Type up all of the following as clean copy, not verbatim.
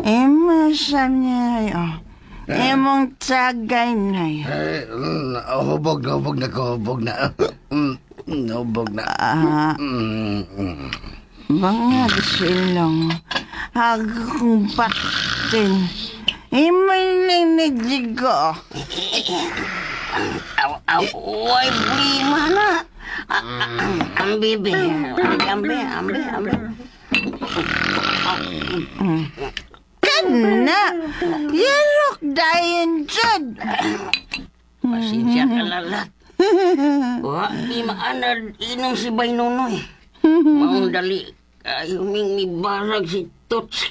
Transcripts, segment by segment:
Imasam niya, imong tagay na yun. Hubog na ko, hubog na. Hubog na. Mga silong, akong baktin. Imalinig ko. Away, blima na. Ambe. Kana, yarok dayon dyan. Pasensya ka lalat. Wa, di maanad inom si Bay Nonoy. Maong dali, kayuming ni Barag si Tots.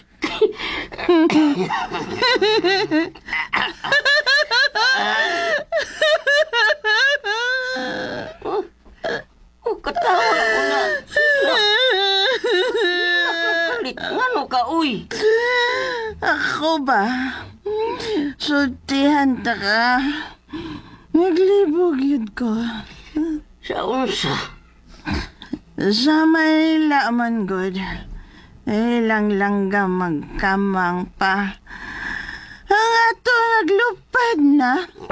Katawa ko na. Kalit nga no ka, uy. Ako ba? Sultihan ta ka. Naglibog yun ko. Sa unsa? Sa Manila man good. Ilang langga magkamang pa. Ang ato naglupad na.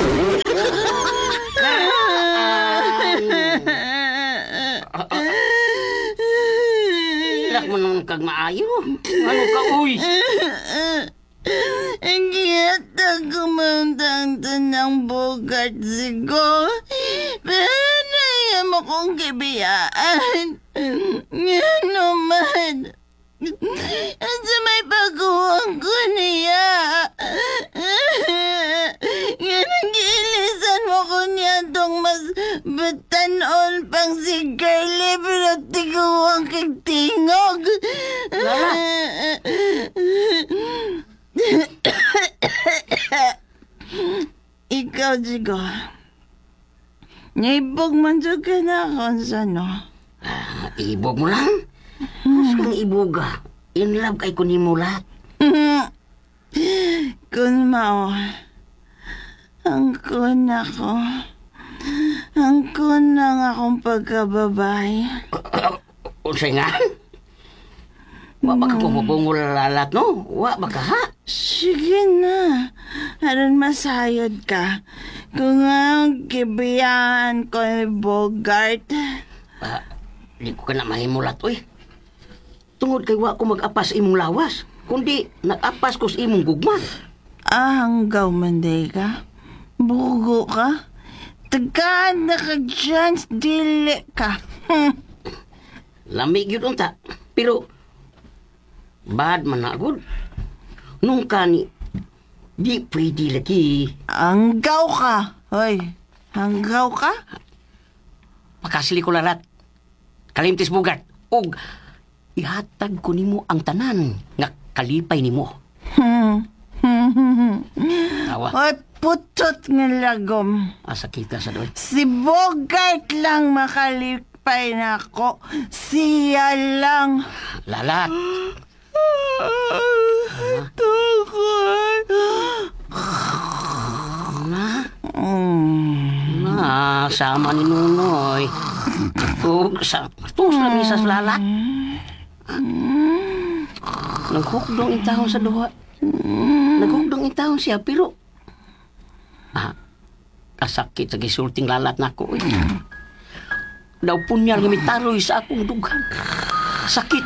Ilak mo nung kag maayo. Ano ka, uy? Ang giyata kumandang tanang bugat sigo. Pero naya mo kong kibiyaan. Yan naman. At sa may pagkuwang ko niya. Yan ang giilisan mo ko niya itong mas batanon pang si Girlie pero tiguwang kagtingog. Ikaw, Jigo. Naibog man dyan ka na kung sano. Ibog mo lang? Mas kang iboga. In love kay kunimo lahat. Kun mao. Ang kun ako. Ang kun ng akong pagkababae. Unsay nga? Wa ba ka kumubungol lalat, no? Wa ba ka, ha? Sige na. Aron masayod ka. Kung ang kibiyahan ko ay Bogart. Di ko ka na mahimulat, uy. Tungod kay wa ko mag-apas imong lawas. Kundi nag-apas ko sa imong gugma. Hanggaw manday ka. Bugo ka. Tagaan na ka dyan. Dili ka. Lamig yun unta. Pero, bad man na agad. Nung kani, di pwede lagi. Hanggaw ka. Hoy, hanggaw ka? Pakasili ko larat. Kalimtis bugat. Og, ihatag ko nimo ang tanan nga kalipay nimo. Tawa. Hoy, putot nga lagom. Asa kita sa doy. Si Bogart lang makalipay na ako. Siya lang. Lalat. Tukol. Sama ni Nunoy. Tus lang isas lalat. Naghukdong intahon sa duha. Naghukdong intahon siya, pero kasakit sa gisulting lalat na ko. Daw punyal nga mitaroy sa akong dugan. Sakit.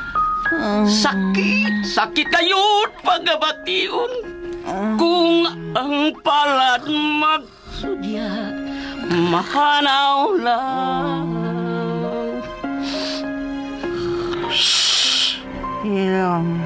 Sakit kayot pagabation. Kung ang palad magsudya, mahanaw lang. Ilong.